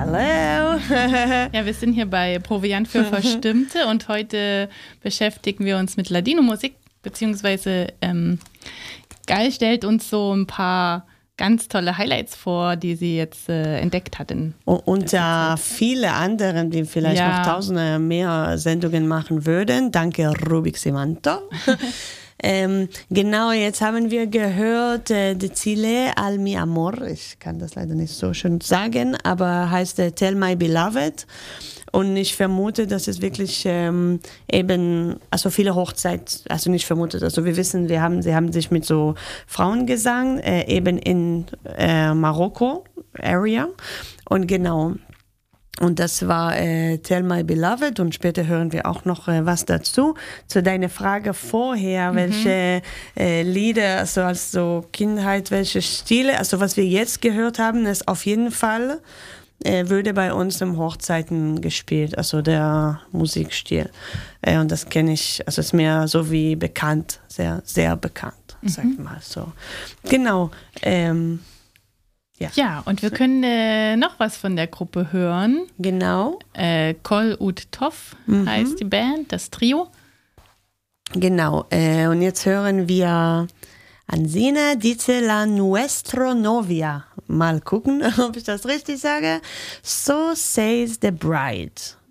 Hallo. Ja, wir sind hier bei Proviant für Verstimmte und heute beschäftigen wir uns mit Ladino-Musik, beziehungsweise Gal stellt uns so ein paar ganz tolle Highlights vor, die sie jetzt entdeckt hat. Unter viele anderen, die vielleicht noch tausende mehr Sendungen machen würden. Danke, Rubik Simanto. Genau, jetzt haben wir gehört, Decile al mi amor, ich kann das leider nicht so schön sagen, aber heißt Tell My Beloved. Und ich vermute, dass es wirklich eben, also viele Hochzeit, also nicht vermutet, also wir wissen, sie haben sich mit so Frauengesang eben in Marokko Area und genau. Und das war Tell My Beloved und später hören wir auch noch was dazu. Zu deiner Frage vorher, welche Lieder, also als so Kindheit, welche Stile, also was wir jetzt gehört haben, ist auf jeden Fall, würde bei uns im Hochzeiten gespielt, also der Musikstil. Und das kenne ich, also ist mir so wie bekannt, sehr, sehr bekannt, sag ich mal so. Genau, Ja, und wir können noch was von der Gruppe hören. Genau. Kol Ut Tov heißt die Band, das Trio. Genau, und jetzt hören wir Ansina dice la nuestro novia. Mal gucken, ob ich das richtig sage. So says the bride.